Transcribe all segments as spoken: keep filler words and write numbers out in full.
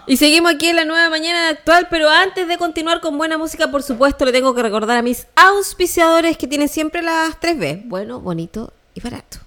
Y seguimos aquí en la nueva mañana actual, pero antes de continuar con buena música, por supuesto, le tengo que recordar a mis auspiciadores que tienen siempre las tres B. Bueno, bonito y barato.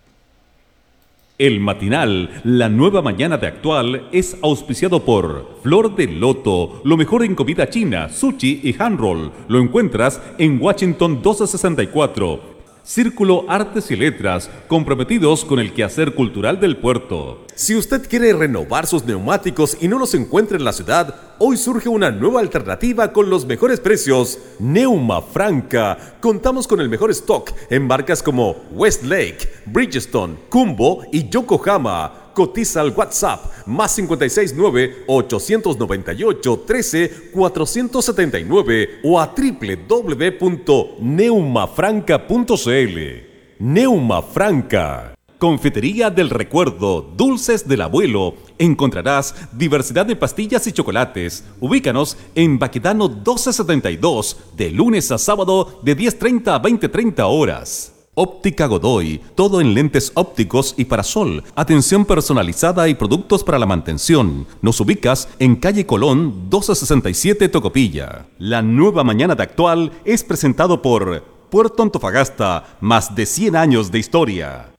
El matinal, la nueva mañana de actual, es auspiciado por Flor de Loto, lo mejor en comida china, sushi y hand roll. Lo encuentras en Washington doce sesenta y cuatro. Círculo Artes y Letras, comprometidos con el quehacer cultural del puerto. Si usted quiere renovar sus neumáticos y no los encuentra en la ciudad, hoy surge una nueva alternativa con los mejores precios. Neuma Franca. Contamos con el mejor stock en marcas como Westlake, Bridgestone, Kumbo y Yokohama. Cotiza al WhatsApp más cinco seis nueve, ocho nueve ocho, uno tres, cuatro siete nueve o a doble u doble u doble u punto neumafranca punto c l. Neuma Franca. Confitería del Recuerdo, Dulces del Abuelo. Encontrarás diversidad de pastillas y chocolates. Ubícanos en Baquedano doce setenta y dos, de lunes a sábado de diez treinta a veinte treinta horas. Óptica Godoy, todo en lentes ópticos y parasol, atención personalizada y productos para la mantención. Nos ubicas en calle Colón doce sesenta y siete, Tocopilla. La nueva mañana de actual es presentado por Puerto Antofagasta, más de cien años de historia.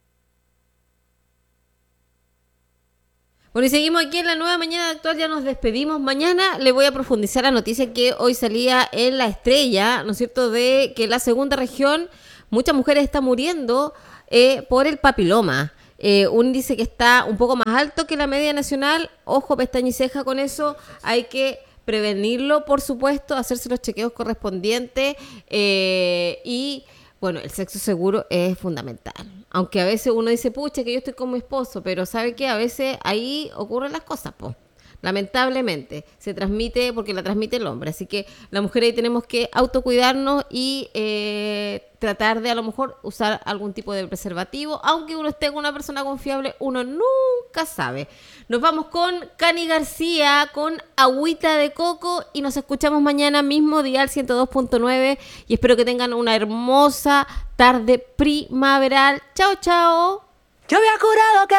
Bueno, y seguimos aquí en la nueva mañana actual, ya nos despedimos. Mañana le voy a profundizar la noticia que hoy salía en La Estrella, ¿no es cierto?, de que la segunda región, muchas mujeres están muriendo eh, por el papiloma. Eh, un índice que está un poco más alto que la media nacional. Ojo, pestaña y ceja con eso. Hay que prevenirlo, por supuesto, hacerse los chequeos correspondientes. Eh, y, bueno, el sexo seguro es fundamental. Aunque a veces uno dice, pucha, que yo estoy con mi esposo, pero ¿sabe qué? A veces ahí ocurren las cosas, po. Lamentablemente, se transmite porque la transmite el hombre. Así que las mujeres ahí tenemos que autocuidarnos y eh, tratar de a lo mejor usar algún tipo de preservativo. Aunque uno esté con una persona confiable, uno nunca sabe. Nos vamos con Cani García, con Agüita de Coco, y nos escuchamos mañana mismo, Dial ciento dos punto nueve. Y espero que tengan una hermosa tarde primaveral. Chao, chao. Yo había jurado que